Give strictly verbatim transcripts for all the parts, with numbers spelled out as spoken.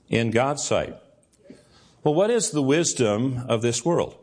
in God's sight. Well, what is the wisdom of this world?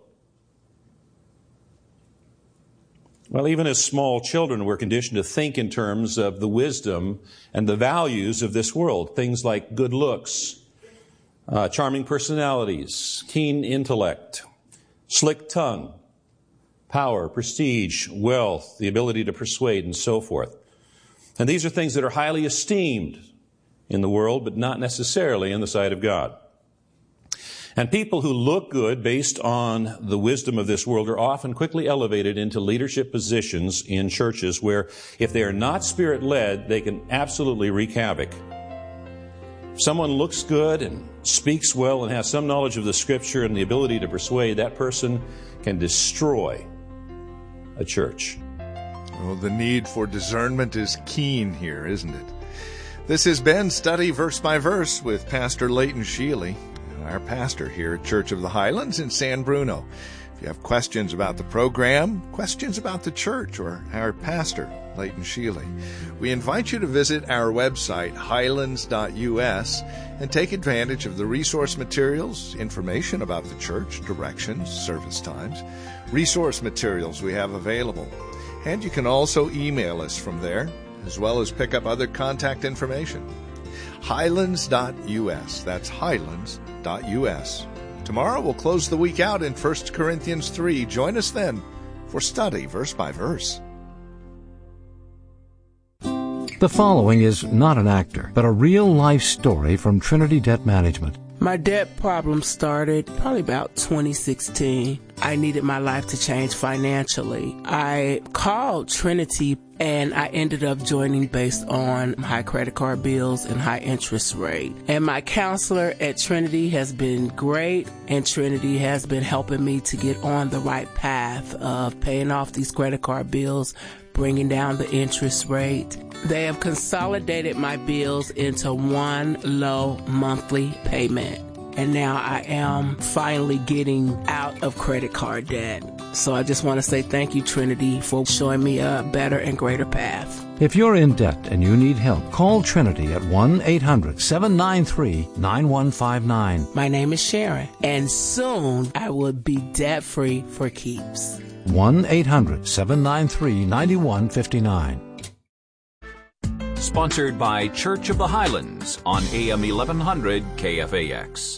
Well, even as small children, we're conditioned to think in terms of the wisdom and the values of this world. Things like good looks, uh, charming personalities, keen intellect, slick tongue, power, prestige, wealth, the ability to persuade, and so forth. And these are things that are highly esteemed in the world, but not necessarily in the sight of God. And people who look good based on the wisdom of this world are often quickly elevated into leadership positions in churches where, if they are not Spirit-led, they can absolutely wreak havoc. If someone looks good and speaks well and has some knowledge of the Scripture and the ability to persuade, that person can destroy a church. Well, the need for discernment is keen here, isn't it? This has been Study Verse by Verse with Pastor Leighton Sheely, our pastor here at Church of the Highlands in San Bruno. If you have questions about the program, questions about the church, or our pastor, Leighton Sheely, we invite you to visit our website, highlands dot U S, and take advantage of the resource materials, information about the church, directions, service times, resource materials we have available. And you can also email us from there, as well as pick up other contact information. highlands dot U S. That's highlands dot U S. Tomorrow we'll close the week out in First Corinthians three. Join us then for Study Verse by Verse. The following is not an actor, but a real-life story from Trinity Debt Management. My debt problem started probably about twenty sixteen. I needed my life to change financially. I called Trinity and I ended up joining based on high credit card bills and high interest rate. And my counselor at Trinity has been great, and Trinity has been helping me to get on the right path of paying off these credit card bills, bringing down the interest rate. They have consolidated my bills into one low monthly payment. And now I am finally getting out of credit card debt. So I just want to say thank you, Trinity, for showing me a better and greater path. If you're in debt and you need help, call Trinity at one eight hundred seven nine three nine one five nine. My name is Sharon, and soon I will be debt-free for keeps. one eight hundred seven nine three nine one five nine. Sponsored by Church of the Highlands on A M eleven hundred K F A X.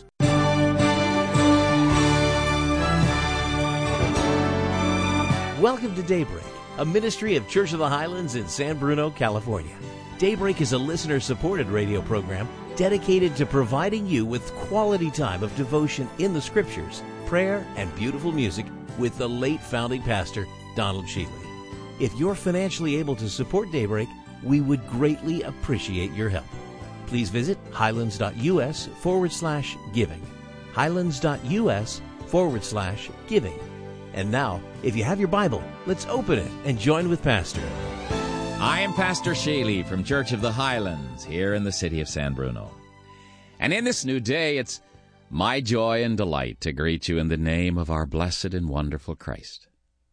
Welcome to Daybreak, a ministry of Church of the Highlands in San Bruno, California. Daybreak is a listener-supported radio program dedicated to providing you with quality time of devotion in the Scriptures, prayer, and beautiful music with the late founding pastor, Donald Sheely. If you're financially able to support Daybreak, we would greatly appreciate your help. Please visit highlands.us forward slash giving. Highlands.us forward slash giving. And now, if you have your Bible, let's open it and join with Pastor. I am Pastor Sheely from Church of the Highlands here in the city of San Bruno. And in this new day, it's my joy and delight to greet you in the name of our blessed and wonderful Christ.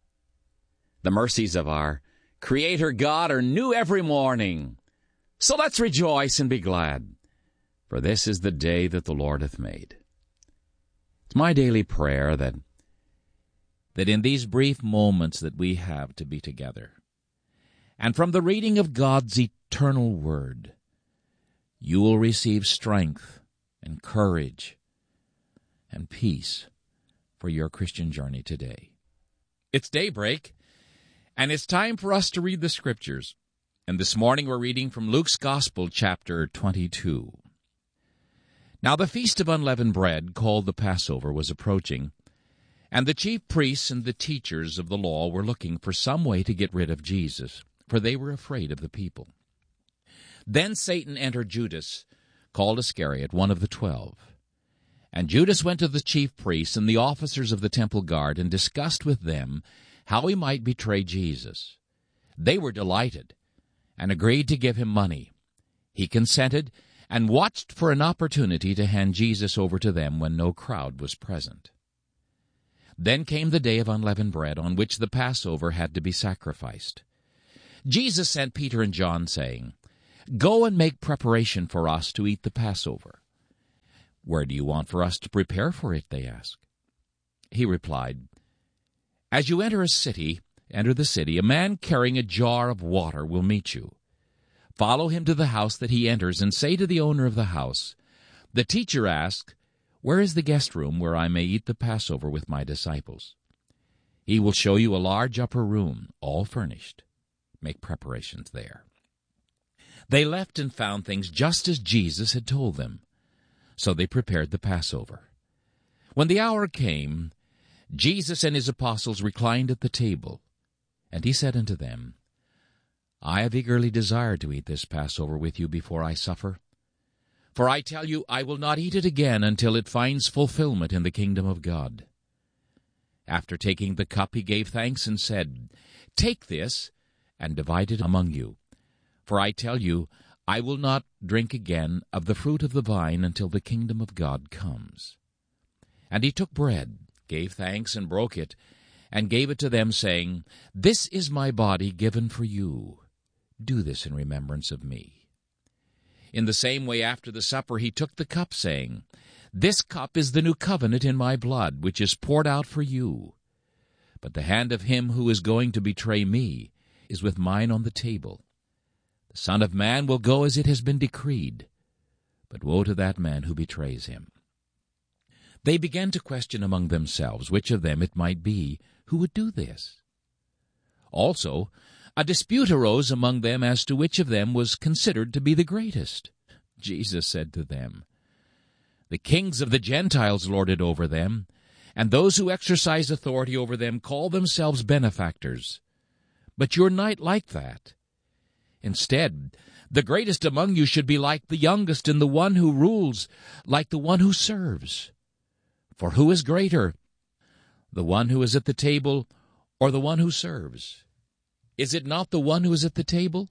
The mercies of our Creator God are new every morning. So let's rejoice and be glad, for this is the day that the Lord hath made. It's my daily prayer that, that in these brief moments that we have to be together, and from the reading of God's eternal Word, you will receive strength and courage and peace for your Christian journey today. It's daybreak, and it's time for us to read the Scriptures. And this morning we're reading from Luke's Gospel, chapter twenty-two. Now the feast of unleavened bread, called the Passover, was approaching, and the chief priests and the teachers of the law were looking for some way to get rid of Jesus, for they were afraid of the people. Then Satan entered Judas, called Iscariot, one of the twelve. And Judas went to the chief priests and the officers of the temple guard and discussed with them how he might betray Jesus. They were delighted and agreed to give him money. He consented and watched for an opportunity to hand Jesus over to them when no crowd was present. Then came the day of unleavened bread, on which the Passover had to be sacrificed. Jesus sent Peter and John, saying, "Go and make preparation for us to eat the Passover." "Where do you want for us to prepare for it?" they asked. He replied, "As you enter a city, enter the city, a man carrying a jar of water will meet you. Follow him to the house that he enters, and say to the owner of the house, 'The teacher asks, where is the guest room where I may eat the Passover with my disciples?' He will show you a large upper room, all furnished. Make preparations there." They left and found things just as Jesus had told them. So they prepared the Passover. When the hour came, Jesus and his apostles reclined at the table, and he said unto them, "I have eagerly desired to eat this Passover with you before I suffer. For I tell you, I will not eat it again until it finds fulfillment in the kingdom of God." After taking the cup, he gave thanks and said, "Take this and divide it among you. For I tell you, I will not drink again of the fruit of the vine until the kingdom of God comes." And he took bread, gave thanks, and broke it, and gave it to them, saying, "This is my body given for you. Do this in remembrance of me." In the same way after the supper he took the cup, saying, "This cup is the new covenant in my blood, which is poured out for you. But the hand of him who is going to betray me is with mine on the table. The Son of Man will go as it has been decreed, but woe to that man who betrays him." They began to question among themselves which of them it might be who would do this. Also, a dispute arose among them as to which of them was considered to be the greatest. Jesus said to them, "The kings of the Gentiles lord it over them, and those who exercise authority over them call themselves benefactors. But you're not like that. Instead, the greatest among you should be like the youngest, and the one who rules like the one who serves. For who is greater, the one who is at the table or the one who serves? Is it not the one who is at the table?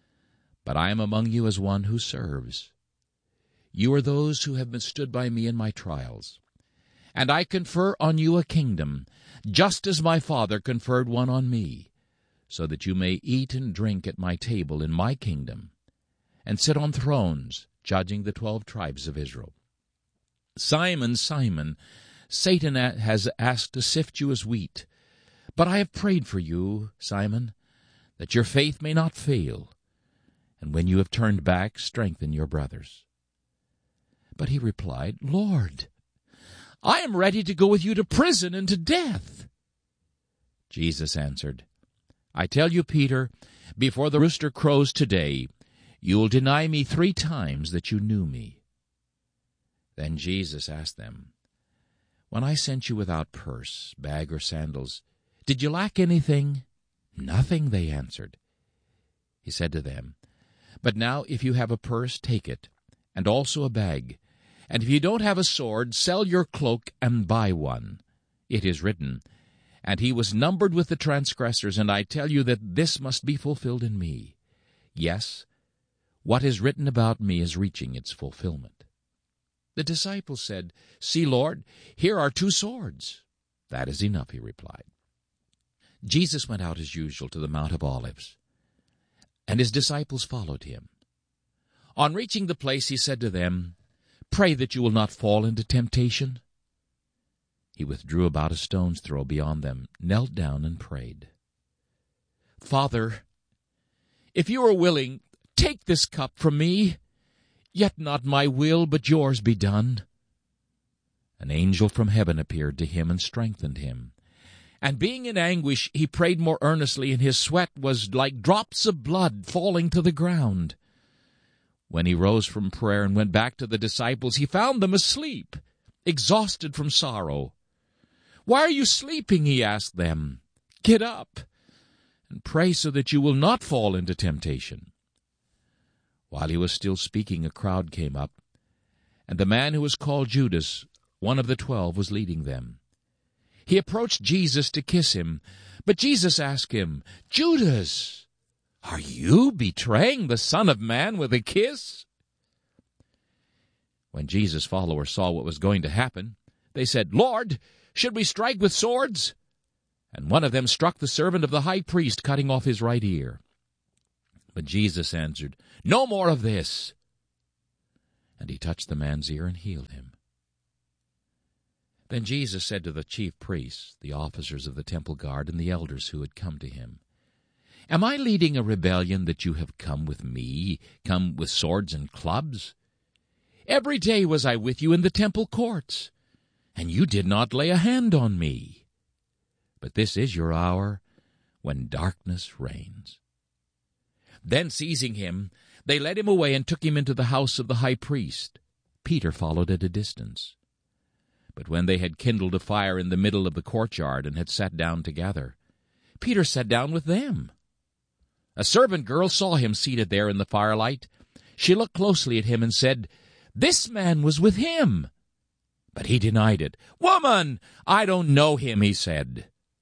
But I am among you as one who serves. You are those who have been stood by me in my trials. And I confer on you a kingdom, just as my Father conferred one on me, so that you may eat and drink at my table in my kingdom, and sit on thrones, judging the twelve tribes of Israel. Simon, Simon, Satan has asked to sift you as wheat, but I have prayed for you, Simon, that your faith may not fail, and when you have turned back, strengthen your brothers." But he replied, "Lord, I am ready to go with you to prison and to death." Jesus answered, "I tell you, Peter, before the rooster crows today, you will deny me three times that you knew me." Then Jesus asked them, "When I sent you without purse, bag, or sandals, did you lack anything?" "Nothing," they answered. He said to them, "But now if you have a purse, take it, and also a bag. And if you don't have a sword, sell your cloak and buy one. It is written, 'And he was numbered with the transgressors,' and I tell you that this must be fulfilled in me. Yes, what is written about me is reaching its fulfillment." The disciples said, "See, Lord, here are two swords." "That is enough," he replied. Jesus went out as usual to the Mount of Olives, and his disciples followed him. On reaching the place, he said to them, "Pray that you will not fall into temptation." He withdrew about a stone's throw beyond them, knelt down, and prayed, "Father, if you are willing, take this cup from me, yet not my will, but yours be done." An angel from heaven appeared to him and strengthened him. And being in anguish, he prayed more earnestly, and his sweat was like drops of blood falling to the ground. When he rose from prayer and went back to the disciples, he found them asleep, exhausted from sorrow. "Why are you sleeping?" he asked them. "Get up and pray so that you will not fall into temptation." While he was still speaking, a crowd came up, and the man who was called Judas, one of the twelve, was leading them. He approached Jesus to kiss him, but Jesus asked him, "Judas, are you betraying the Son of Man with a kiss?" When Jesus' followers saw what was going to happen, they said, "Lord, should we strike with swords?" And one of them struck the servant of the high priest, cutting off his right ear. But Jesus answered, "No more of this." And he touched the man's ear and healed him. Then Jesus said to the chief priests, the officers of the temple guard, and the elders who had come to him, Am I leading a rebellion that you have come with me, come with swords and clubs? Every day was I with you in the temple courts, and you did not lay a hand on me. But this is your hour when darkness reigns. Then seizing him, they led him away and took him into the house of the high priest. Peter followed at a distance. But when they had kindled a fire in the middle of the courtyard and had sat down together, Peter sat down with them. A servant girl saw him seated there in the firelight. She looked closely at him and said, This man was with him. But he denied it. Woman, I don't know him, he said.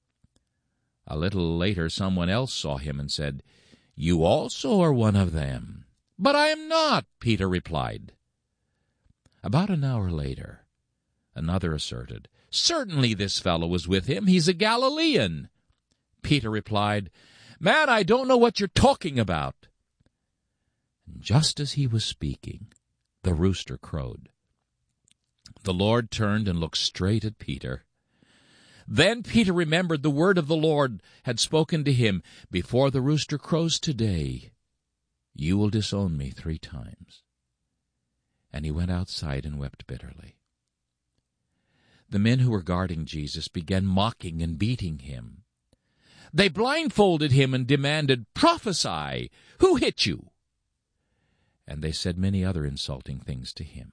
A little later someone else saw him and said, You also are one of them. But I am not, Peter replied. About an hour later, another asserted, Certainly this fellow was with him. He's a Galilean. Peter replied, Man, I don't know what you're talking about. And just as he was speaking, the rooster crowed. The Lord turned and looked straight at Peter. Then Peter remembered the word of the Lord had spoken to him, Before the rooster crows today, you will disown me three times. And he went outside and wept bitterly. The men who were guarding Jesus began mocking and beating him. They blindfolded him and demanded, Prophesy! Who hit you? And they said many other insulting things to him.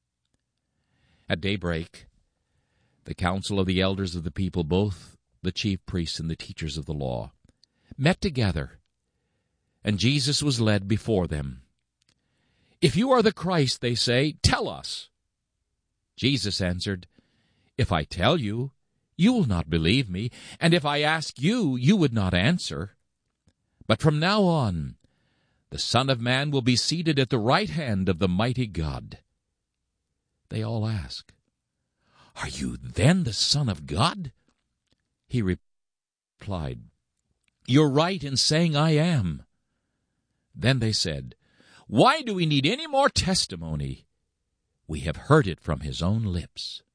At daybreak, the council of the elders of the people, both the chief priests and the teachers of the law, met together, and Jesus was led before them. If you are the Christ, they say, tell us. Jesus answered, If I tell you, you will not believe me, and if I ask you, you would not answer. But from now on, the Son of Man will be seated at the right hand of the mighty God. They all ask, Are you then the Son of God? He replied, You're right in saying I am. Then they said, Why do we need any more testimony? We have heard it from his own lips.